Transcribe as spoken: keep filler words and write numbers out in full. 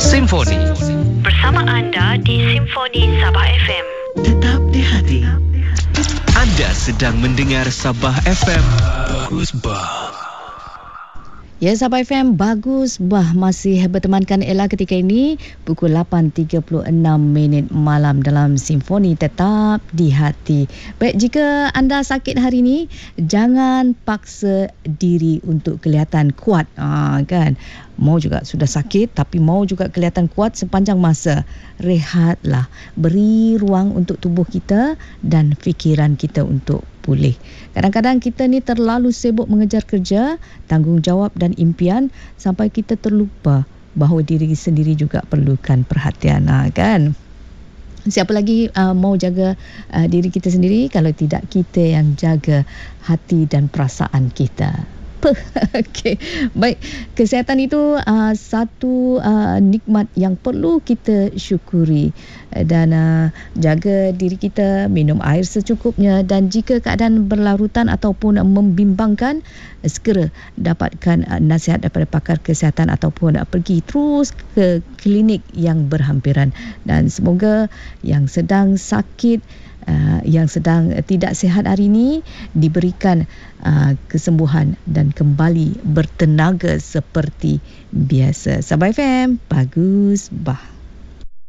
Simfoni. Bersama anda di Simfoni Sabah F M. Tetap di hati. Anda sedang mendengar Sabah F M. Bagus Bah. Ya, Sabah F M, Bagus Bah masih bertemankan Ella ketika ini pukul lapan tiga puluh enam minit malam dalam Simfoni Tetap di Hati. Baik, jika anda sakit hari ini, jangan paksa diri untuk kelihatan kuat. Ha, kan? Mau juga sudah sakit tapi mau juga kelihatan kuat sepanjang masa. Rehatlah. Beri ruang untuk tubuh kita dan fikiran kita untuk pulih. Kadang-kadang kita ni terlalu sibuk mengejar kerja, tanggungjawab dan impian sampai kita terlupa bahawa diri sendiri juga perlukan perhatian, ha, kan? Siapa lagi uh, mau jaga uh, diri kita sendiri kalau tidak kita yang jaga hati dan perasaan kita. Okey, baik. Kesihatan itu uh, satu uh, nikmat yang perlu kita syukuri, dan uh, jaga diri kita, minum air secukupnya, dan jika keadaan berlarutan ataupun membimbangkan, segera dapatkan uh, nasihat daripada pakar kesihatan ataupun uh, pergi terus ke klinik yang berhampiran. Dan semoga yang sedang sakit, Uh, yang sedang uh, tidak sihat hari ini diberikan uh, kesembuhan dan kembali bertenaga seperti biasa. Sabah F M, Bagus Bah.